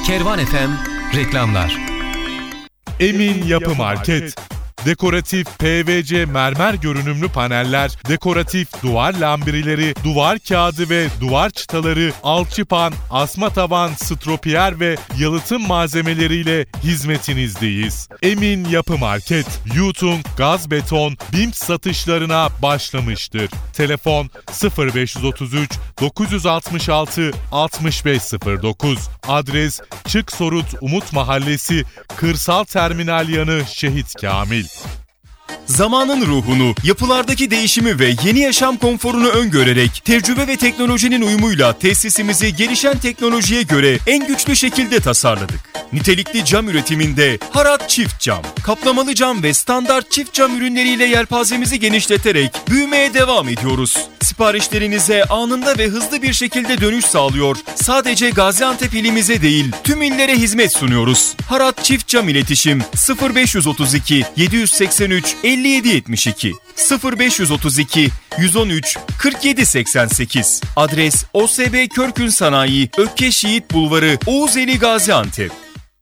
Kervan FM reklamlar. Emin Yapı Market. Dekoratif PVC mermer görünümlü paneller, dekoratif duvar lambirileri, duvar kağıdı ve duvar çıtaları, alçıpan, asma tavan, stropiyer ve yalıtım malzemeleriyle hizmetinizdeyiz. Emin Yapı Market, Yutong, gaz beton, BİM satışlarına başlamıştır. Telefon 0533 966 6509. Adres Çıksorut Umut Mahallesi, Kırsal Terminal yanı Şehit Kamil. Zamanın ruhunu, yapılardaki değişimi ve yeni yaşam konforunu öngörerek, tecrübe ve teknolojinin uyumuyla tesisimizi gelişen teknolojiye göre en güçlü şekilde tasarladık. Nitelikli cam üretiminde Harat Çift Cam, kaplamalı cam ve standart çift cam ürünleriyle yelpazemizi genişleterek büyümeye devam ediyoruz. Siparişlerinize anında ve hızlı bir şekilde dönüş sağlıyor. Sadece Gaziantep ilimize değil, tüm illere hizmet sunuyoruz. Harat Çift Cam İletişim 0532 783 5772 0532 113 4788. Adres OSB Körkün Sanayi, Ökkeş Yiğit Bulvarı, Oğuzeli, Gaziantep.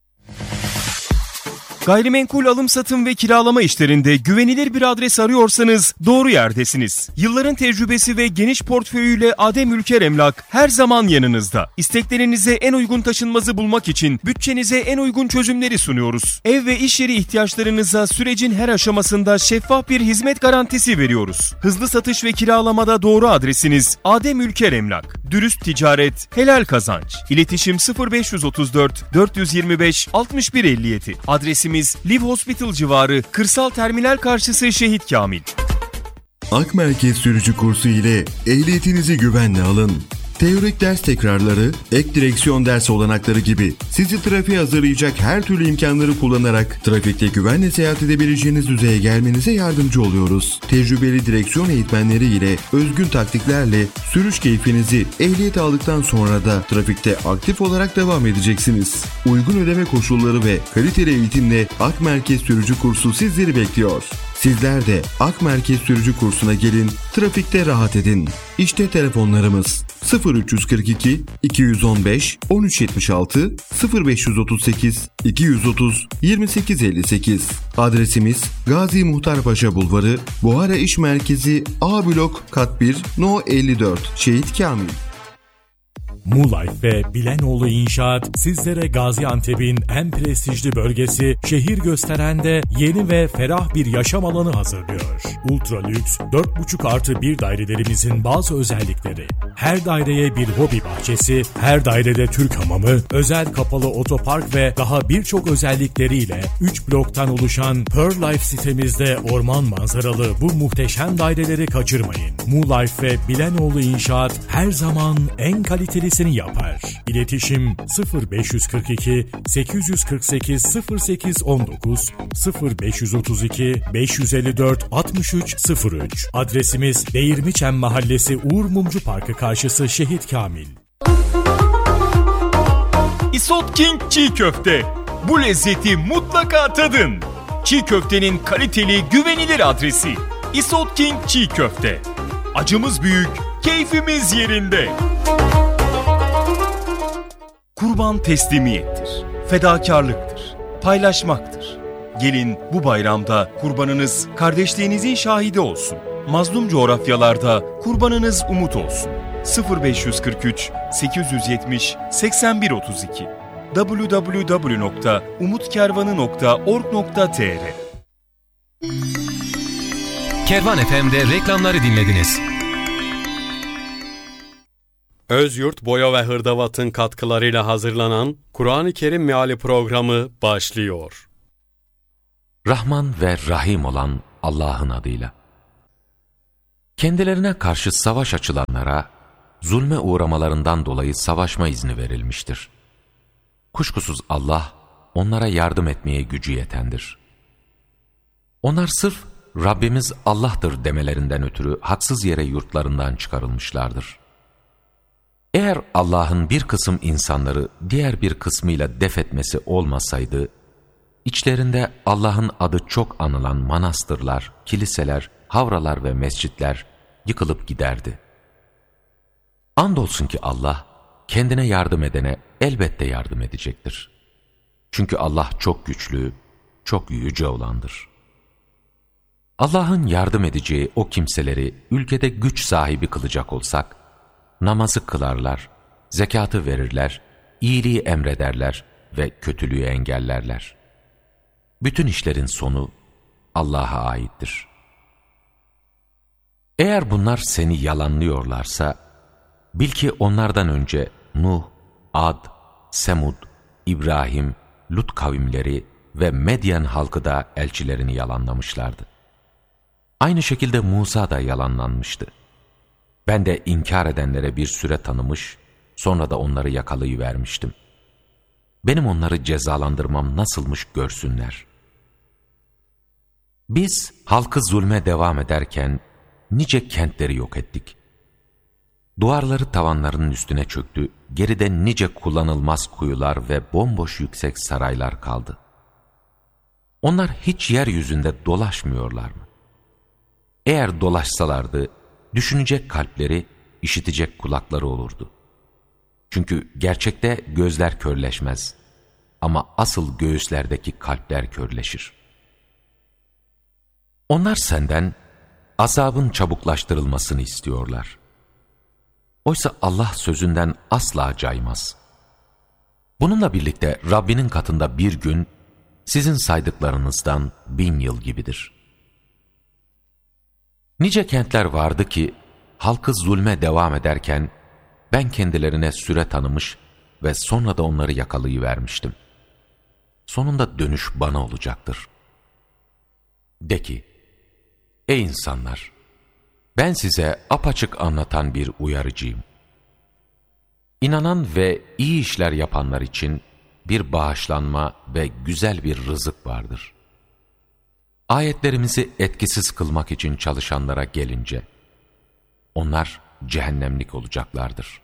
Gayrimenkul alım satım ve kiralama işlerinde güvenilir bir adres arıyorsanız doğru yerdesiniz. Yılların tecrübesi ve geniş portföyüyle Adem Ülker Emlak her zaman yanınızda. İsteklerinize en uygun taşınmazı bulmak için bütçenize en uygun çözümleri sunuyoruz. Ev ve iş yeri ihtiyaçlarınıza sürecin her aşamasında şeffaf bir hizmet garantisi veriyoruz. Hızlı satış ve kiralamada doğru adresiniz Adem Ülker Emlak. Dürüst ticaret, helal kazanç. İletişim 0534 425 6157. Adresimiz Live Hospital civarı, Kırsal Terminal karşısı Şehit Kamil. Ak Merkez sürücü kursu ile ehliyetinizi güvenle alın. Teorik ders tekrarları, ek direksiyon ders olanakları gibi sizi trafiğe hazırlayacak her türlü imkanları kullanarak trafikte güvenle seyahat edebileceğiniz düzeye gelmenize yardımcı oluyoruz. Tecrübeli direksiyon eğitmenleri ile özgün taktiklerle sürüş keyfinizi ehliyet aldıktan sonra da trafikte aktif olarak devam edeceksiniz. Uygun ödeme koşulları ve kaliteli eğitimle Ak Merkez sürücü kursu sizleri bekliyor. Sizler de Ak Merkez sürücü kursuna gelin, trafikte rahat edin. İşte telefonlarımız 0342 215 1376 0538 230 2858. Adresimiz Gazi Muhtarpaşa Bulvarı, Buhara İş Merkezi, A Blok Kat 1 No 54 Şehit Kamil. Mulife ve Bilenoğlu İnşaat sizlere Gaziantep'in en prestijli bölgesi Şehir Gösteren'de yeni ve ferah bir yaşam alanı hazırlıyor. Ultra lüks 4,5+1 dairelerimizin bazı özellikleri: her daireye bir hobi bahçesi, her dairede Türk hamamı, özel kapalı otopark ve daha birçok özellikleriyle 3 bloktan oluşan Pearl Life sitemizde orman manzaralı bu muhteşem daireleri kaçırmayın. Mulife ve Bilenoğlu İnşaat her zaman en kaliteli yapar. İletişim 0542 848 0819 0532 554 6303. Adresimiz Değirmiçem Mahallesi Uğur Mumcu Parkı karşısı Şehit Kamil. Isot King Çiğ Köfte. Bu lezzeti mutlaka tadın. Çiğ köftenin kaliteli, güvenilir adresi Isot King Çiğ Köfte. Acımız büyük, keyfimiz yerinde. Kurban teslimiyettir, fedakarlıktır, paylaşmaktır. Gelin bu bayramda kurbanınız kardeşliğinizin şahidi olsun. Mazlum coğrafyalarda kurbanınız umut olsun. 0543 870 8132 www.umutkervanı.org.tr. Kervan FM'de reklamları dinlediniz. Özyurt Boya ve Hırdavat'ın katkılarıyla hazırlanan Kur'an-ı Kerim Meali programı başlıyor. Rahman ve Rahim olan Allah'ın adıyla. Kendilerine karşı savaş açılanlara, zulme uğramalarından dolayı savaşma izni verilmiştir. Kuşkusuz Allah, onlara yardım etmeye gücü yetendir. Onlar sırf Rabbimiz Allah'tır demelerinden ötürü haksız yere yurtlarından çıkarılmışlardır. Eğer Allah'ın bir kısım insanları diğer bir kısmıyla def etmesi olmasaydı, içlerinde Allah'ın adı çok anılan manastırlar, kiliseler, havralar ve mescitler yıkılıp giderdi. Andolsun ki Allah, kendine yardım edene elbette yardım edecektir. Çünkü Allah çok güçlü, çok yüce olandır. Allah'ın yardım edeceği o kimseleri ülkede güç sahibi kılacak olsak, namazı kılarlar, zekatı verirler, iyiliği emrederler ve kötülüğü engellerler. Bütün işlerin sonu Allah'a aittir. Eğer bunlar seni yalanlıyorlarsa, bil ki onlardan önce Nuh, Ad, Semud, İbrahim, Lut kavimleri ve Medyen halkı da elçilerini yalanlamışlardı. Aynı şekilde Musa da yalanlanmıştı. Ben de inkar edenlere bir süre tanımış, sonra da onları yakalayıvermiştim. Benim onları cezalandırmam nasılmış görsünler. Biz halkı zulme devam ederken nice kentleri yok ettik. Duvarları tavanlarının üstüne çöktü, geride nice kullanılmaz kuyular ve bomboş yüksek saraylar kaldı. Onlar hiç yeryüzünde dolaşmıyorlar mı? Eğer dolaşsalardı, düşünecek kalpleri, işitecek kulakları olurdu. Çünkü gerçekte gözler körleşmez ama asıl göğüslerdeki kalpler körleşir. Onlar senden azabın çabuklaştırılmasını istiyorlar. Oysa Allah sözünden asla caymaz. Bununla birlikte Rabbinin katında bir gün sizin saydıklarınızdan 1000 yıl gibidir. Nice kentler vardı ki halkı zulme devam ederken ben kendilerine süre tanımış ve sonra da onları yakalayıvermiştim. Sonunda dönüş bana olacaktır. De ki, ey insanlar! Ben size apaçık anlatan bir uyarıcıyım. İnanan ve iyi işler yapanlar için bir bağışlanma ve güzel bir rızık vardır. Ayetlerimizi etkisiz kılmak için çalışanlara gelince, onlar cehennemlik olacaklardır.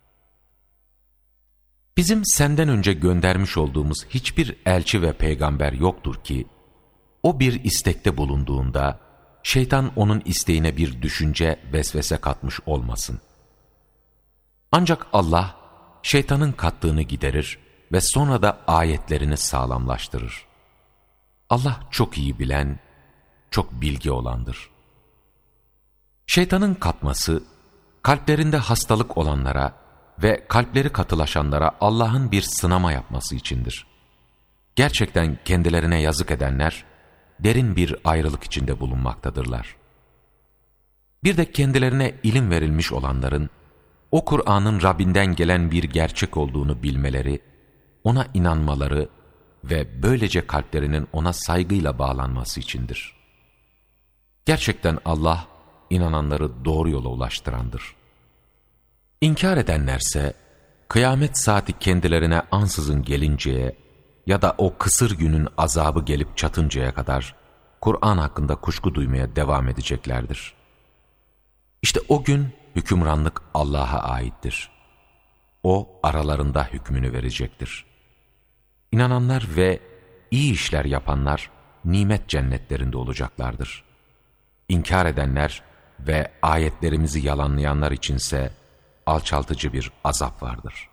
Bizim senden önce göndermiş olduğumuz hiçbir elçi ve peygamber yoktur ki, o bir istekte bulunduğunda, şeytan onun isteğine bir düşünce, vesvese katmış olmasın. Ancak Allah, şeytanın kattığını giderir ve sonra da ayetlerini sağlamlaştırır. Allah çok iyi bilen, çok bilgi olandır. Şeytanın katması, kalplerinde hastalık olanlara ve kalpleri katılaşanlara Allah'ın bir sınama yapması içindir. Gerçekten kendilerine yazık edenler, derin bir ayrılık içinde bulunmaktadırlar. Bir de kendilerine ilim verilmiş olanların, o Kur'an'ın Rabbinden gelen bir gerçek olduğunu bilmeleri, ona inanmaları ve böylece kalplerinin ona saygıyla bağlanması içindir. Gerçekten Allah, inananları doğru yola ulaştırandır. İnkar edenlerse, kıyamet saati kendilerine ansızın gelinceye ya da o kısır günün azabı gelip çatıncaya kadar Kur'an hakkında kuşku duymaya devam edeceklerdir. İşte o gün hükümranlık Allah'a aittir. O aralarında hükmünü verecektir. İnananlar ve iyi işler yapanlar nimet cennetlerinde olacaklardır. İnkar edenler ve ayetlerimizi yalanlayanlar içinse alçaltıcı bir azap vardır.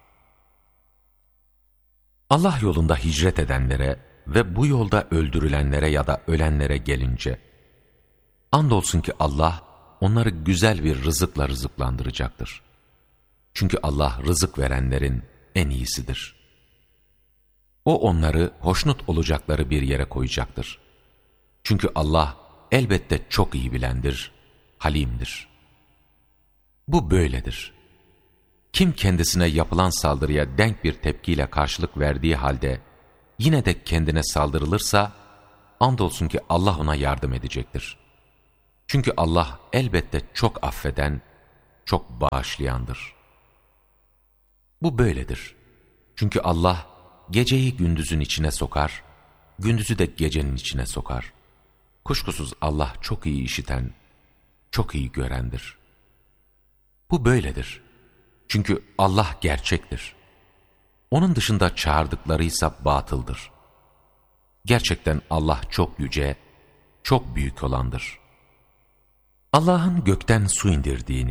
Allah yolunda hicret edenlere ve bu yolda öldürülenlere ya da ölenlere gelince, andolsun ki Allah onları güzel bir rızıkla rızıklandıracaktır. Çünkü Allah rızık verenlerin en iyisidir. O onları hoşnut olacakları bir yere koyacaktır. Çünkü Allah elbette çok iyi bilendir, halimdir. Bu böyledir. Kim kendisine yapılan saldırıya denk bir tepkiyle karşılık verdiği halde yine de kendine saldırılırsa, andolsun ki Allah ona yardım edecektir. Çünkü Allah elbette çok affeden, çok bağışlayandır. Bu böyledir. Çünkü Allah geceyi gündüzün içine sokar, gündüzü de gecenin içine sokar. Kuşkusuz Allah çok iyi işiten, çok iyi görendir. Bu böyledir. Çünkü Allah gerçektir. Onun dışında çağırdıklarıysa batıldır. Gerçekten Allah çok yüce, çok büyük olandır. Allah'ın gökten su indirdiğini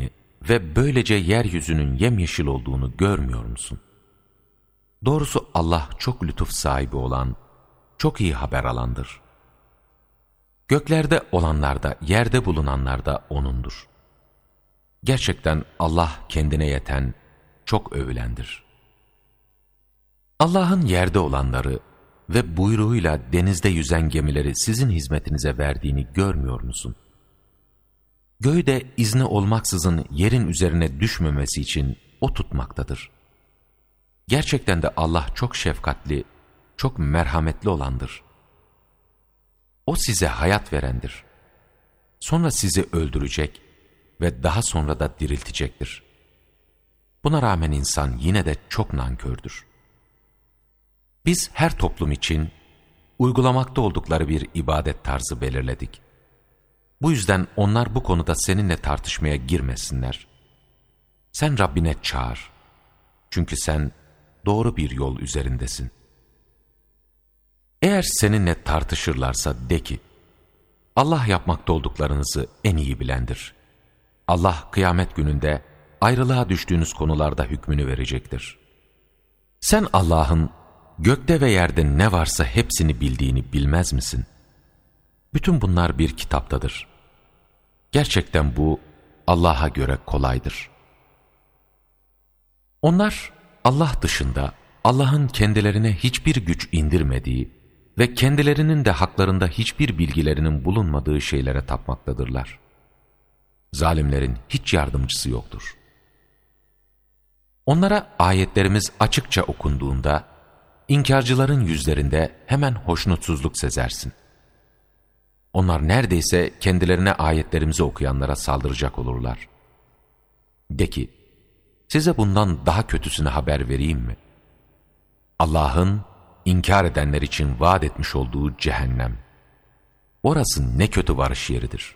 ve böylece yeryüzünün yemyeşil olduğunu görmüyor musun? Doğrusu Allah çok lütuf sahibi olan, çok iyi haber alandır. Göklerde olanlar da, yerde bulunanlar da O'nundur. Gerçekten Allah kendine yeten, çok övülendir. Allah'ın yerde olanları ve buyruğuyla denizde yüzen gemileri sizin hizmetinize verdiğini görmüyor musun? Göğü de izni olmaksızın yerin üzerine düşmemesi için O tutmaktadır. Gerçekten de Allah çok şefkatli, çok merhametli olandır. O size hayat verendir. Sonra sizi öldürecek ve daha sonra da diriltecektir. Buna rağmen insan yine de çok nankördür. Biz her toplum için uygulamakta oldukları bir ibadet tarzı belirledik. Bu yüzden onlar bu konuda seninle tartışmaya girmesinler. Sen Rabbine çağır. Çünkü sen doğru bir yol üzerindesin. Eğer seninle tartışırlarsa de ki, Allah yapmakta olduklarınızı en iyi bilendir. Allah kıyamet gününde ayrılığa düştüğünüz konularda hükmünü verecektir. Sen Allah'ın gökte ve yerde ne varsa hepsini bildiğini bilmez misin? Bütün bunlar bir kitaptadır. Gerçekten bu Allah'a göre kolaydır. Onlar Allah dışında Allah'ın kendilerine hiçbir güç indirmediği ve kendilerinin de haklarında hiçbir bilgilerinin bulunmadığı şeylere tapmaktadırlar. Zalimlerin hiç yardımcısı yoktur. Onlara ayetlerimiz açıkça okunduğunda, İnkarcıların yüzlerinde hemen hoşnutsuzluk sezersin. Onlar neredeyse kendilerine ayetlerimizi okuyanlara saldıracak olurlar. De ki, size bundan daha kötüsünü haber vereyim mi? Allah'ın inkar edenler için vaat etmiş olduğu cehennem. Orası ne kötü varış yeridir.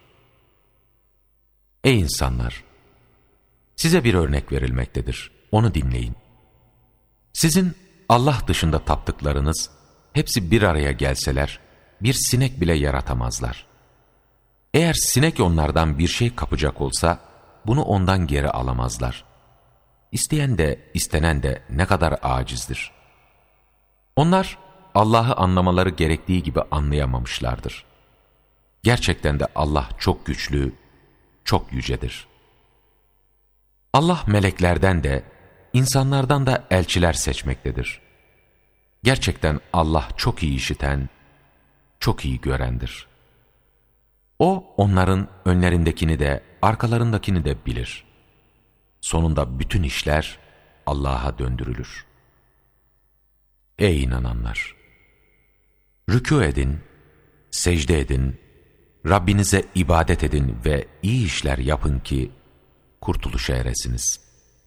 Ey insanlar! Size bir örnek verilmektedir. Onu dinleyin. Sizin Allah dışında taptıklarınız, hepsi bir araya gelseler, bir sinek bile yaratamazlar. Eğer sinek onlardan bir şey kapacak olsa, bunu ondan geri alamazlar. İsteyen de, istenen de ne kadar acizdir. Onlar, Allah'ı anlamaları gerektiği gibi anlayamamışlardır. Gerçekten de Allah çok güçlü, çok yücedir. Allah meleklerden de, İnsanlardan da elçiler seçmektedir. Gerçekten Allah çok iyi işiten, çok iyi görendir. O onların önlerindekini de arkalarındakini de bilir. Sonunda bütün işler Allah'a döndürülür. Ey inananlar! Rükû edin, secde edin, Rabbinize ibadet edin ve iyi işler yapın ki kurtuluşa eresiniz.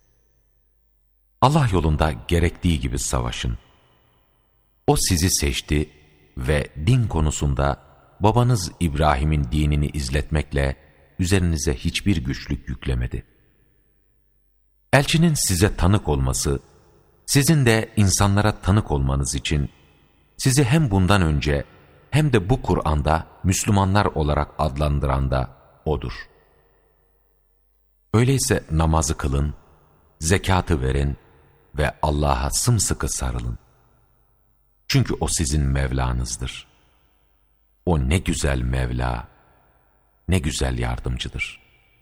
Allah yolunda gerektiği gibi savaşın. O sizi seçti ve din konusunda babanız İbrahim'in dinini izletmekle üzerinize hiçbir güçlük yüklemedi. Elçinin size tanık olması, sizin de insanlara tanık olmanız için sizi hem bundan önce hem de bu Kur'an'da Müslümanlar olarak adlandıran da O'dur. Öyleyse namazı kılın, zekatı verin ve Allah'a sımsıkı sarılın. Çünkü O sizin Mevlanızdır. O ne güzel Mevla, ne güzel yardımcıdır.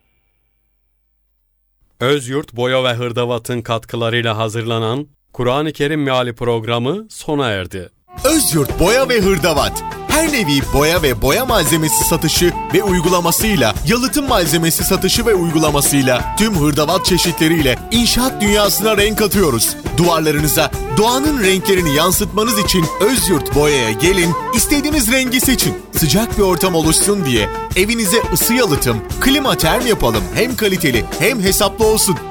Özyurt Boya ve Hırdavat'ın katkılarıyla hazırlanan Kur'an-ı Kerim Meali programı sona erdi. Özyurt Boya ve Hırdavat, her nevi boya ve boya malzemesi satışı ve uygulamasıyla, yalıtım malzemesi satışı ve uygulamasıyla tüm hırdavat çeşitleriyle inşaat dünyasına renk atıyoruz. Duvarlarınıza doğanın renklerini yansıtmanız için Özyurt Boya'ya gelin, istediğiniz rengi seçin. Sıcak bir ortam oluşsun diye evinize ısı yalıtım, klima term yapalım. Hem kaliteli hem hesaplı olsun.